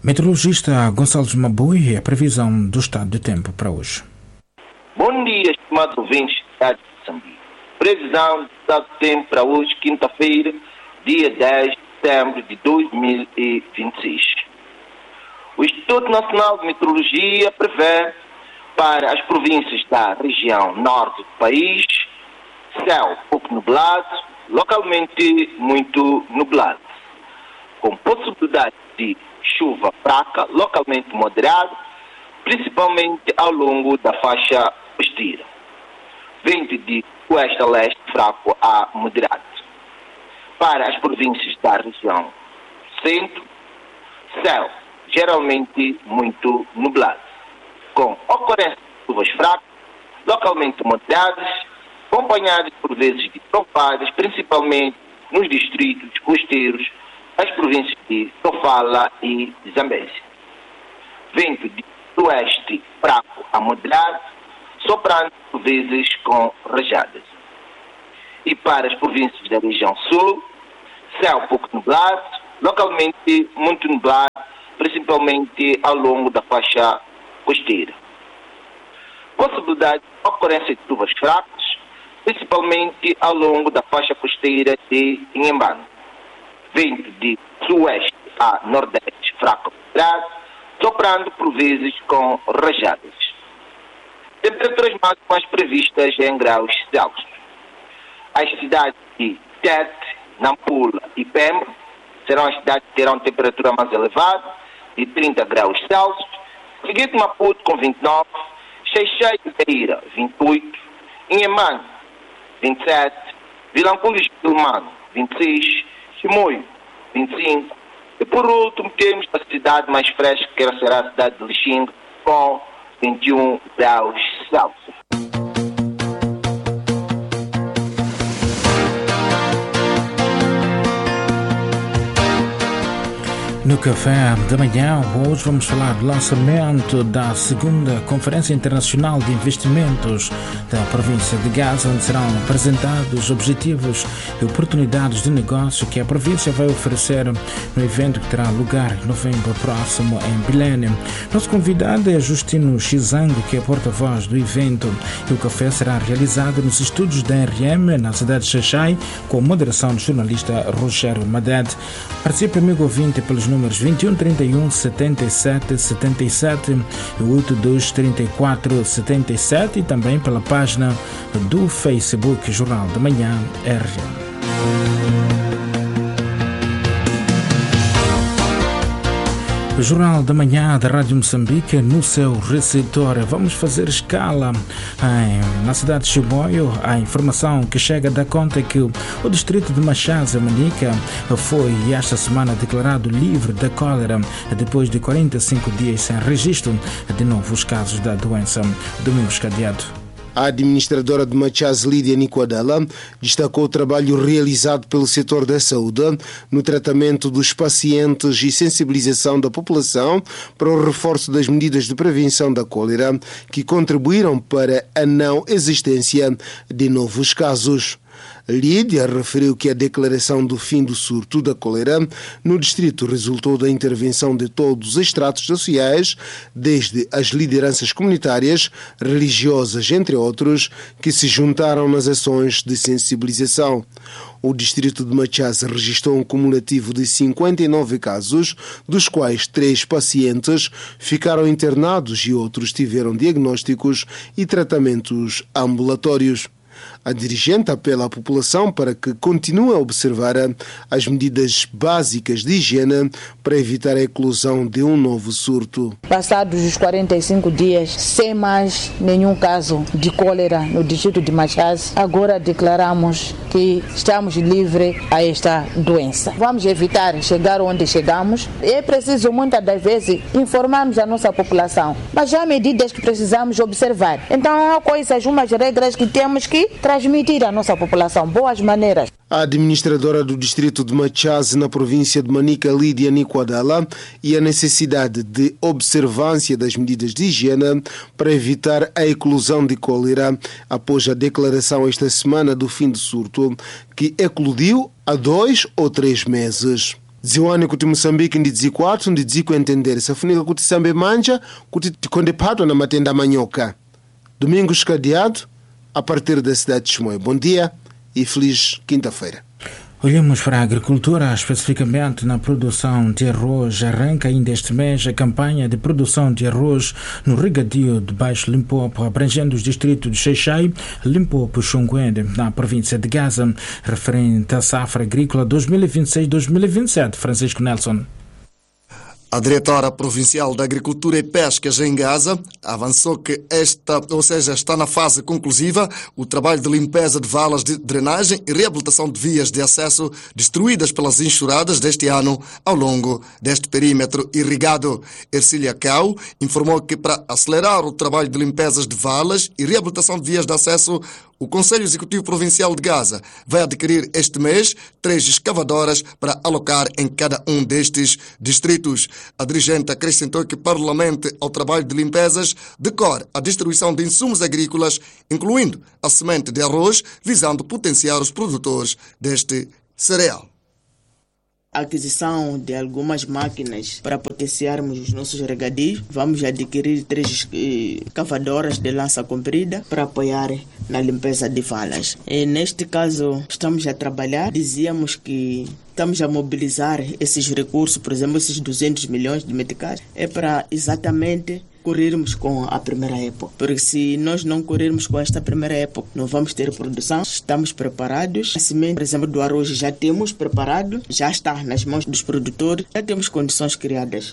Meteorologista Gonçalves Mabui, a previsão do estado de tempo para hoje. Bom dia, estimados ouvintes da cidade de Moçambique. Previsão do estado de tempo para hoje, quinta-feira, dia 10 de setembro de 2026. O Instituto Nacional de Meteorologia prevê para as províncias da região norte do país céu pouco nublado, localmente muito nublado, com possibilidade de chuva fraca, localmente moderada, principalmente ao longo da faixa costeira. Vento de oeste a leste fraco a moderado. Para as províncias da região centro, céu geralmente muito nublado, com ocorrência de chuvas fracas, localmente moderadas, acompanhadas por vezes de trovoadas, principalmente nos distritos costeiros das províncias de Sofala e Zambésia. Vento de oeste fraco a moderado, soprando por vezes com rajadas. E para as províncias da região sul, céu pouco nublado, localmente muito nublado, principalmente ao longo da faixa costeira. Possibilidade de ocorrência de chuvas fracas, principalmente ao longo da faixa costeira de Inhambane. Vento de sueste a nordeste fraco a moderado, soprando por vezes com rajadas. Temperaturas máximas previstas em graus Celsius. As cidades de Tete, Nampula e Pemba serão as cidades que terão temperatura mais elevada, de 30 graus Celsius. Seguinte, Maputo com 29, Xai-Xai e Beira 28, Inhambane 27, Vilanculo e Gilmano 26, Chimoio 25, e por último temos a cidade mais fresca, que será a cidade de Lixinga, com 21 graus Celsius. No café da manhã, hoje vamos falar do lançamento da segunda Conferência Internacional de Investimentos da província de Gaza, onde serão apresentados objetivos e oportunidades de negócio que a província vai oferecer no evento que terá lugar em novembro próximo em Belém. Nosso convidado é Justino Xizango, que é porta-voz do evento, e o café será realizado nos estúdios da RM, na cidade de Xai-Xai, com moderação do jornalista Rogério Maded. Participe, amigo ouvinte, pelos números 21 31 77 77 e 82 34 77 e também pela página do Facebook Jornal da Manhã RM. O Jornal da Manhã da Rádio Moçambique no seu receptor. Vamos fazer escala na cidade de Chimoio. A informação que chega dá conta que o distrito de Machaza, Manica, foi esta semana declarado livre da cólera depois de 45 dias sem registro de novos casos da doença. Domingos Cadeado. A administradora de Machaz, Lídia Nicoadela, destacou o trabalho realizado pelo setor da saúde no tratamento dos pacientes e sensibilização da população para o reforço das medidas de prevenção da cólera, que contribuíram para a não existência de novos casos. Lídia referiu que a declaração do fim do surto da cólera no distrito resultou da intervenção de todos os estratos sociais, desde as lideranças comunitárias, religiosas, entre outros, que se juntaram nas ações de sensibilização. O distrito de Machaz registrou um cumulativo de 59 casos, dos quais 3 pacientes ficaram internados e outros tiveram diagnósticos e tratamentos ambulatórios. A dirigente apela à população para que continue a observar as medidas básicas de higiene para evitar a eclosão de um novo surto. Passados os 45 dias, sem mais nenhum caso de cólera no distrito de Machaz, agora declaramos que estamos livres a esta doença. Vamos evitar chegar onde chegamos. É preciso muitas das vezes informarmos a nossa população, mas há medidas que precisamos observar. Então há coisas, umas regras que temos que transmitir à nossa população, boas maneiras. A administradora do distrito de Machaz, na província de Manica, Lídia Nicoadala, e a necessidade de observância das medidas de higiene para evitar a eclosão de cólera após a declaração esta semana do fim do surto, que eclodiu há 2 ou 3 meses. Ziwani kuti Moçambique ndi dziko ndi dziko entendere safunika kuti sambe manja kuti tikondephatwa na matenda manyoka. Domingos Cadeado, a partir da cidade de Chimoio. Bom dia e feliz quinta-feira. Olhamos para a agricultura, especificamente na produção de arroz. Arranca ainda este mês a campanha de produção de arroz no regadio de Baixo Limpopo, abrangendo os distritos de Xai-Xai, Limpopo e Xunguende, na província de Gaza, referente à safra agrícola 2026-2027. Francisco Nelson. A diretora provincial da Agricultura e Pescas em Gaza avançou que está na fase conclusiva o trabalho de limpeza de valas de drenagem e reabilitação de vias de acesso destruídas pelas enxurradas deste ano ao longo deste perímetro irrigado. Ercília Cao informou que para acelerar o trabalho de limpezas de valas e reabilitação de vias de acesso, o Conselho Executivo Provincial de Gaza vai adquirir este mês 3 escavadoras para alocar em cada um destes distritos. A dirigente acrescentou que, paralelamente ao trabalho de limpezas, decorre a distribuição de insumos agrícolas, incluindo a semente de arroz, visando potenciar os produtores deste cereal. A aquisição de algumas máquinas para potenciarmos os nossos regadios. Vamos adquirir 3 cavadoras de lança comprida para apoiar na limpeza de valas. E neste caso, estamos a trabalhar. Dizíamos que estamos a mobilizar esses recursos, por exemplo, esses 200 milhões de meticais, é para exatamente corrermos com a primeira época. Porque se nós não corrermos com esta primeira época, não vamos ter produção. Estamos preparados. A semente, por exemplo, do arroz já temos preparado, já está nas mãos dos produtores, já temos condições criadas.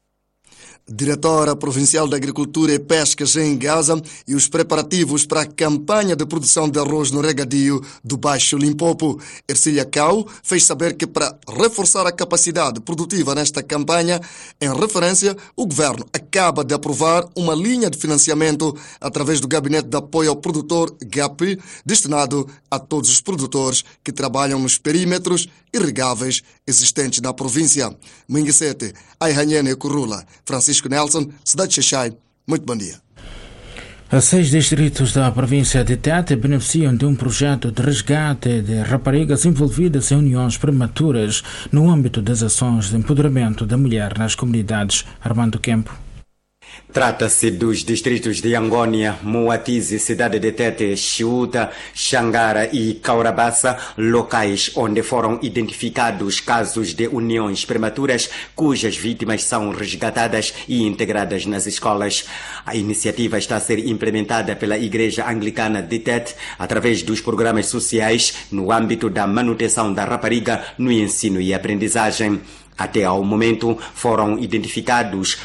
Diretora Provincial da Agricultura e Pescas em Gaza e os preparativos para a campanha de produção de arroz no regadio do Baixo Limpopo. Ercília Cao fez saber que para reforçar a capacidade produtiva nesta campanha, em referência, o Governo acaba de aprovar uma linha de financiamento através do Gabinete de Apoio ao Produtor, GAP, destinado a todos os produtores que trabalham nos perímetros irrigáveis existentes na província. Minguisete, Aihanhene e Curula, Francisco Nelson, cidade de Xai-Xai. Muito bom dia. 6 distritos da província de Tete beneficiam de um projeto de resgate de raparigas envolvidas em uniões prematuras no âmbito das ações de empoderamento da mulher nas comunidades. Armando Campo. Trata-se dos distritos de Angônia, Moatize, Cidade de Tete, Chiuta, Xangara e Caurabaça, locais onde foram identificados casos de uniões prematuras cujas vítimas são resgatadas e integradas nas escolas. A iniciativa está a ser implementada pela Igreja Anglicana de Tete através dos programas sociais no âmbito da manutenção da rapariga no ensino e aprendizagem. Até ao momento foram identificados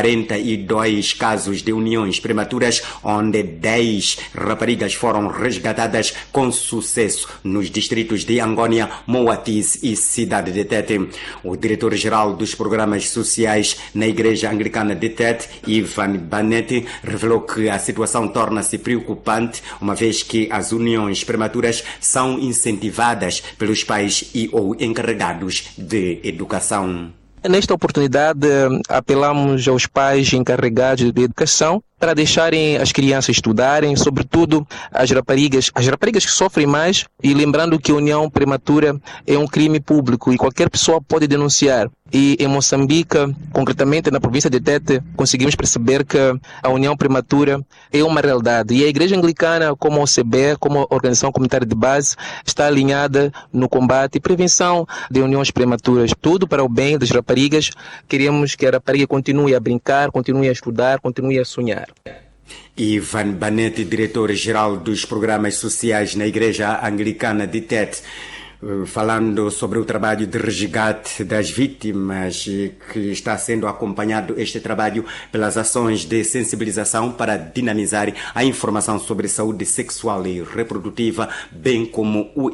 42 casos de uniões prematuras, onde 10 raparigas foram resgatadas com sucesso nos distritos de Angônia, Moatize e Cidade de Tete. O diretor-geral dos programas sociais na Igreja Anglicana de Tete, Ivan Banetti, revelou que a situação torna-se preocupante, uma vez que as uniões prematuras são incentivadas pelos pais e ou encarregados de educação. Nesta oportunidade, apelamos aos pais encarregados de educação para deixarem as crianças estudarem, sobretudo as raparigas que sofrem mais, e lembrando que a união prematura é um crime público e qualquer pessoa pode denunciar. E em Moçambique, concretamente na província de Tete, conseguimos perceber que a união prematura é uma realidade. E a Igreja Anglicana, como a OCB, como a Organização Comunitária de Base, está alinhada no combate e prevenção de uniões prematuras. Tudo para o bem das raparigas. Queremos que a rapariga continue a brincar, continue a estudar, continue a sonhar. Ivan Banetti, diretor-geral dos programas sociais na Igreja Anglicana de Tete, falando sobre o trabalho de resgate das vítimas, que está sendo acompanhado este trabalho pelas ações de sensibilização para dinamizar a informação sobre saúde sexual e reprodutiva, bem como o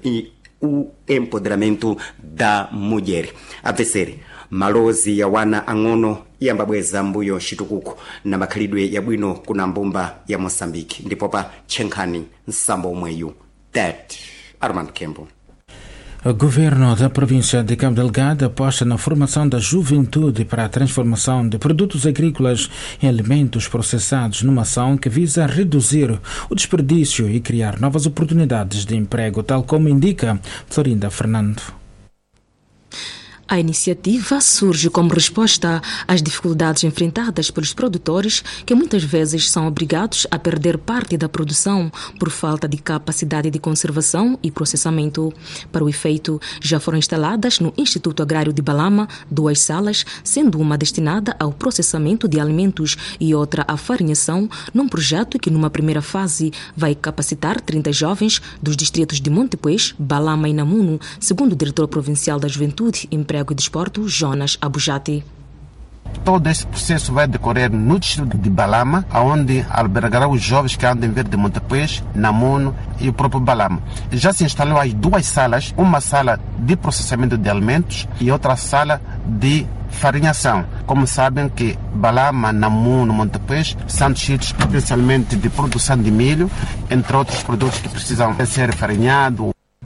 empoderamento da mulher. A vencer, malozi ya wana ang'ono iyambabweza mbuyo shitukuku na makhalidwe ya bwino kuna mbumba ya Moçambique. Ndipo pa Tchenkani nsambo mweyu Tete. Armando Kembo. O governo da província de Cabo Delgado aposta na formação da juventude para a transformação de produtos agrícolas em alimentos processados, numa ação que visa reduzir o desperdício e criar novas oportunidades de emprego, tal como indica Florinda Fernando. A iniciativa surge como resposta às dificuldades enfrentadas pelos produtores, que muitas vezes são obrigados a perder parte da produção por falta de capacidade de conservação e processamento. Para o efeito, já foram instaladas no Instituto Agrário de Balama 2 salas, sendo uma destinada ao processamento de alimentos e outra à farinhação, num projeto que, numa primeira fase, vai capacitar 30 jovens dos distritos de Montepuez, Balama e Namuno, segundo o diretor provincial da Juventude, Emprego e Desporto, Jonas Abujati. Todo esse processo vai decorrer no distrito de Balama, onde albergará os jovens que andam em verde de Montepuez, Namuno e o próprio Balama. Já se instalou as 2 salas, uma sala de processamento de alimentos e outra sala de farinhação. Como sabem que Balama, Namuno, Montepuez são distritos especialmente de produção de milho, entre outros produtos que precisam ser farinhados.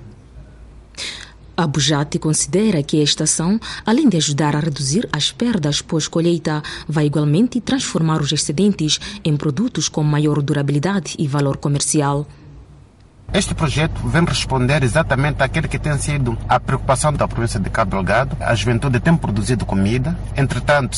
Abujati considera que esta ação, além de ajudar a reduzir as perdas pós-colheita, vai igualmente transformar os excedentes em produtos com maior durabilidade e valor comercial. Este projeto vem responder exatamente àquele que tem sido a preocupação da província de Cabo Delgado. A juventude tem produzido comida, entretanto,